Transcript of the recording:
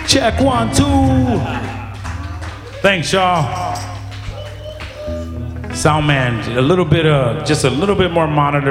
Check 1, 2. Thanks, y'all. Sound man, just a little bit more monitor.